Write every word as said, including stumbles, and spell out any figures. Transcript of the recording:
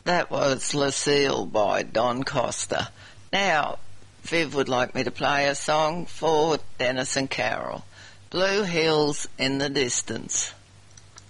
That was Lucille by Don Costa. Now, Viv would like me to play a song for Dennis and Carol. Blue Hills in the Distance.